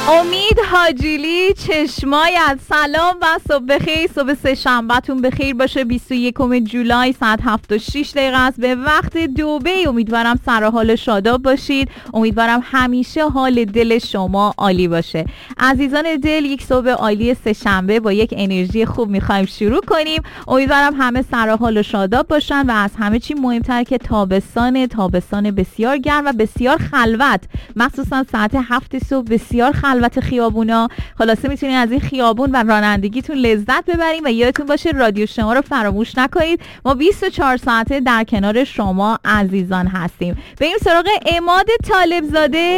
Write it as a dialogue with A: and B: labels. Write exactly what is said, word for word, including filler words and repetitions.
A: امید حاجیلی چشمایت، سلام و صبح بخیر. صبح سه شنبهتون بخیر باشه. بیست و یکم جولای ساعت هفت و شش دقیقه است به وقت دبی. امیدوارم سر حال شاداب باشید. امیدوارم همیشه حال دل شما عالی باشه. عزیزان دل، یک صبح عالی سه شنبه با یک انرژی خوب میخوایم شروع کنیم. امیدوارم همه سر حال و شاداب باشن و از همه چی مهمتر که تابستان تابستان بسیار گرم و بسیار خلوت، مخصوصا ساعت هفت صبح بسیار خلوت خیابونا. خلاصه میتونید از این خیابون و رانندگیتون لذت ببرید و یادتون باشه رادیو شما رو فراموش نکنید. ما بیست و چهار ساعته در کنار شما عزیزان هستیم. بریم سراغ عماد طالبزاده